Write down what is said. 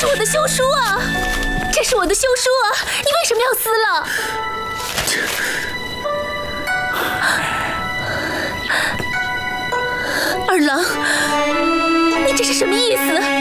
是我的休书啊！这是我的休书啊！你为什么要撕了？二郎，你这是什么意思？